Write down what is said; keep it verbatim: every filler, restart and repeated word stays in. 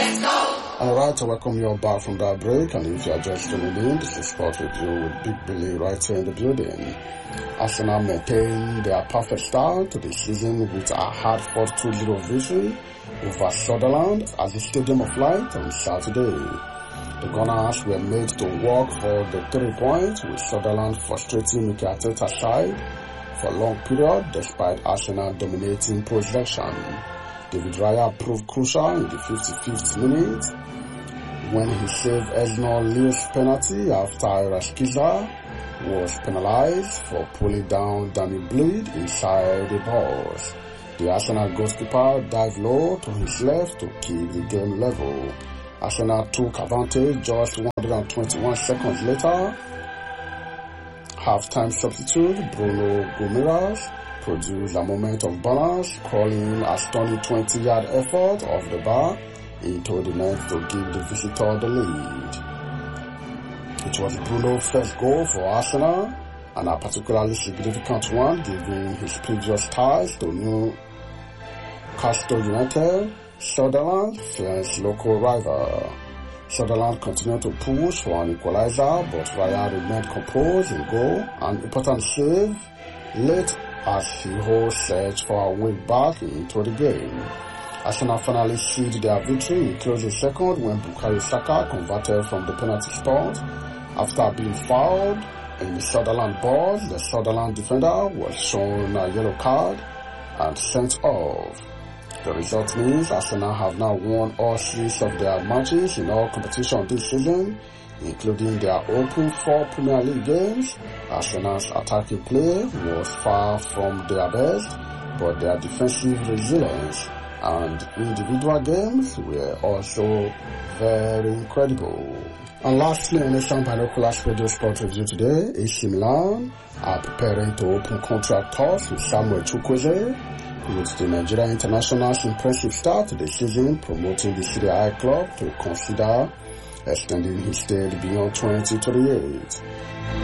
Alright, I welcome you all back from that break, and if you are just tuning in, this is Sport Review with Big Billy right here in the building. Arsenal maintained their perfect start to the season with a hard-fought two zero victory over Sunderland at the Stadium of Light on Saturday. The Gunners were made to work for the three points, with Sunderland frustrating Mikel Arteta's side for a long period despite Arsenal dominating possession. David Raya proved crucial in the fifty-fifth minute when he saved Esnor Leo's penalty after Rashica was penalized for pulling down Danny Bleed inside the box. The Arsenal goalkeeper dived low to his left to keep the game level. Arsenal took advantage just one hundred twenty-one seconds later. Half-time substitute Bruno Guimaraes produced a moment of balance, crawling a stunning twenty-yard effort off the bar into the net to give the visitor the lead. It was Bruno's first goal for Arsenal, and a particularly significant one given his previous ties to Newcastle United, Sunderland, fierce local rival. Sunderland continued to push for an equalizer, but Raya remained composed in goal, an important save late as he holds search for a way back into the game. Arsenal finally sealed their victory in closing second when Bukayo Saka converted from the penalty spot. After being fouled in the Sunderland box, the Sunderland defender was shown a yellow card and sent off. The result means Arsenal have now won all six of their matches in all competitions this season, including their open four Premier League games. Arsenal's attacking play was far from their best, but their defensive resilience and individual games were also very incredible. And lastly, on Asian Binoculars Radio Sport Review today, A C Milan are preparing to open contract talks with Samuel Chukwueze, with the Nigerian International's impressive start to the season promoting the Serie A club to consider extending his stay beyond twenty twenty-eight.